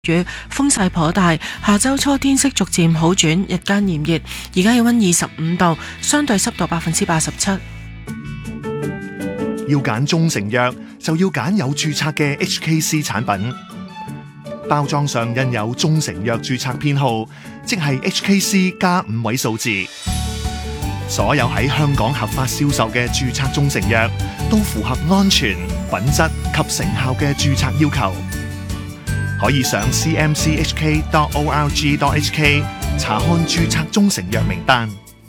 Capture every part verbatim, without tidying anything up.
雨，風勢頗大，下周初天色逐漸好轉，日間炎熱，而家氣溫二十五度，相對濕度百分之八十七。 要揀中成藥，就要揀有註冊嘅 H K C 產品，包裝上印有中成藥註冊編號，即係 H K C 加五位數字。所有喺香港合法銷售嘅註冊中成藥，都符合安全、品質及成效嘅註冊要求。可以上 c m c h k dot org dot h k 查看註冊中成藥名單。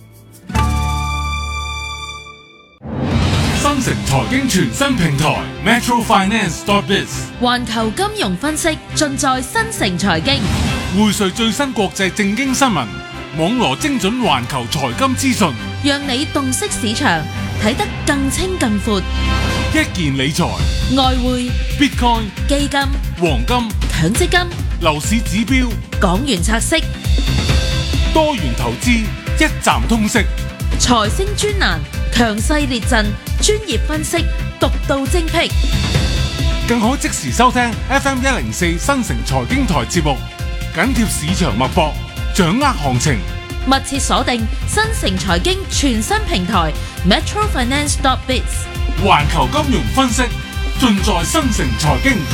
新城財經全新平台 Metro Finance dot biz， 環球金融分析盡在新城財經， 匯萃最新國際政經新聞，網羅精準環球財金資訊， 讓你洞悉市場，睇得更清更闊。 一件理財、 外匯、 Bitcoin、 基金、 黃金、 強積金、 樓市指標、 港元拆息、 多元投資，一站通識。 財星專欄，強勢列陣，專業分析，獨到精闢。 更可即時收聽 F M 一零四新城財經台節目，緊貼市場脈搏，掌握行情。 密切鎖定新城財經全新平台 Metro Finance dot biz， 環球金融分析盡在新城財經。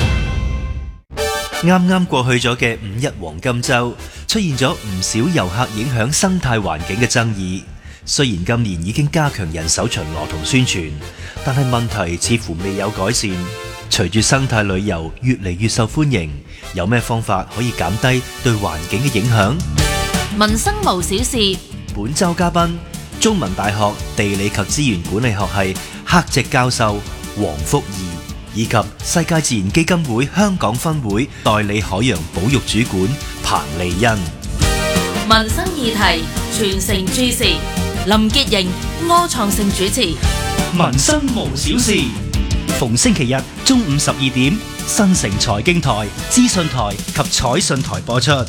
啱啱過去咗嘅五一黃金週，出現咗唔少遊客影響生態環境嘅爭議。雖然今年已經加強人手巡邏同宣傳，但係問題似乎未有改善。隨住生態旅遊越嚟越受歡迎，有咩方法可以減低對環境嘅影響？ 民生無小事。 本週嘉賓，中文大學地理及資源管理學系客席教授黃福義，以及世界自然基金會香港分會代理海洋保育主管彭麗欣。 民生議題，全城注視。林潔瑩、柯創盛主持。 民生無小事，逢星期日中午十二點，新城財經台、資訊台及彩訊台播出。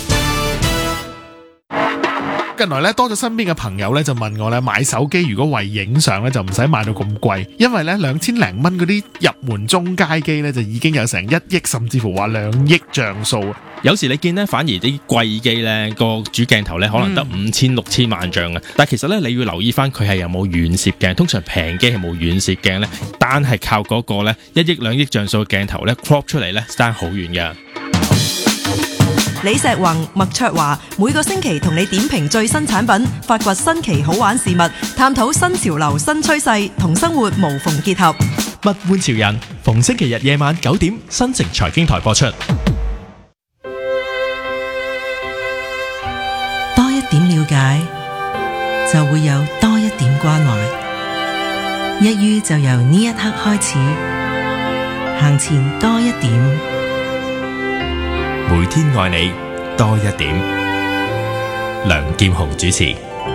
近來咧多咗身邊嘅朋友咧就問我咧買手機如果為影相咧就唔使買到咁貴，因為咧兩千零蚊嗰啲入門中階機咧就已經有成一億甚至乎話兩億像素。 有時你見咧反而啲貴機咧個主鏡頭咧可能得五千六千萬像嘅，但係其實咧你要留意翻佢係有冇遠攝鏡，通常平機係冇遠攝鏡咧，單係靠嗰個咧一億兩億像素嘅鏡頭咧 crop 出嚟咧爭好遠嘅。 李石宏、麥卓華每個星期同你點評最新產品，發掘新奇好玩事物，探討新潮流新趨勢，同生活無縫結合。 物玩潮人，逢星期日夜晚九點，新城財經台播出。 多一點了解，就會有多一點關懷。一於就由呢一刻開始，行前多一點。 每天愛你多一點。梁劍雄主持。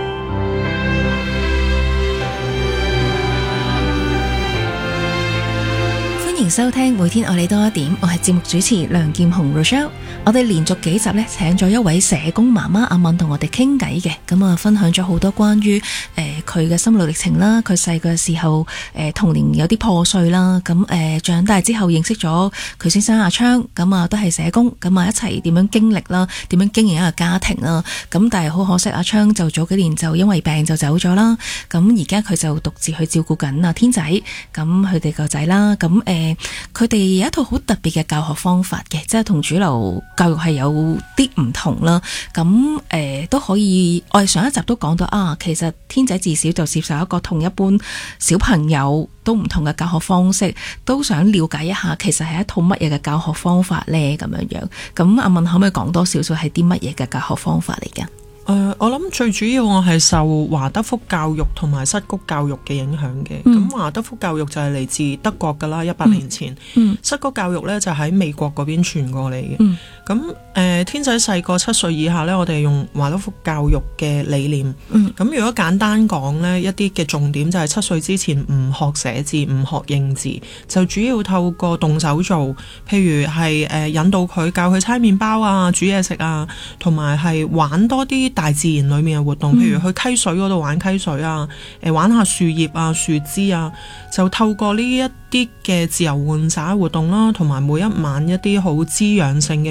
歡迎收聽每天愛你多一點，我係節目主持梁劍雄 Rochelle。我哋連續幾集咧請咗一位社工媽媽阿敏同我哋傾偈嘅，咁啊分享咗好多關於誒佢嘅心路歷程啦，佢細個嘅時候誒、呃、童年有啲破碎啦，咁誒、呃、長大之後認識咗佢先生阿昌，咁啊都係社工，咁啊一齊點樣經歷啦，點樣經營一個家庭啦，咁但係好可惜阿昌就早幾年就因為病就走咗啦，咁而家佢就獨自去照顧緊阿天仔，咁佢哋個仔啦，咁誒佢哋有一套好特別嘅教學方法嘅，即係同主流教育係有啲唔同啦，咁誒、呃、都可以，我哋上一集都講到啊，其實天仔自小就接受一個同一般小朋友都唔同嘅教學方式，都想了解一下其實係一套乜嘢嘅教學方法呢？咁樣樣，咁阿敏可唔可以講多少少係啲乜嘢嘅教學方法嚟㗎？ 誒、呃，我諗最主要我係受華德福教育同埋瑟谷教育嘅影響嘅。咁、嗯、華德福教育就係嚟自德國噶啦，一百年前。嗯，瑟谷教育咧就喺美國嗰邊傳過嚟嘅。嗯，咁誒、呃，天仔細個七歲以下咧，我哋用華德福教育嘅理念。嗯，咁如果簡單講咧，一啲嘅重點就係七歲之前唔學寫字，唔學認字，就主要透過動手做，譬如係誒、呃、引導佢教佢猜麵包啊、煮嘢食啊，同埋係玩多啲大自然裏面嘅活動，譬如去溪水嗰度玩溪水啊，誒玩下樹葉啊、樹枝啊，就透過呢一啲嘅自由玩耍活動啦，同埋每一晚一啲好滋養性嘅